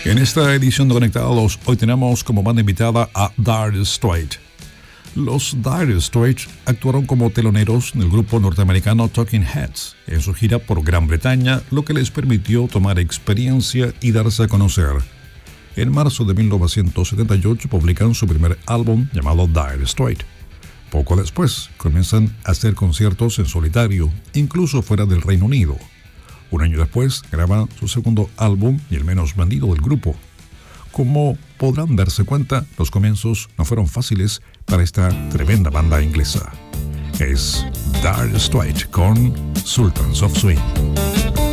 En esta edición de Conectados, hoy tenemos como banda invitada a Dire Straits. Los Dire Straits actuaron como teloneros del grupo norteamericano Talking Heads en su gira por Gran Bretaña, lo que les permitió tomar experiencia y darse a conocer. En marzo de 1978 publican su primer álbum llamado Dire Straits. Poco después comienzan a hacer conciertos en solitario, incluso fuera del Reino Unido. Un año después graban su segundo álbum y el menos vendido del grupo. Como podrán darse cuenta, los comienzos no fueron fáciles para esta tremenda banda inglesa. Es Dire Straits con Sultans of Swing.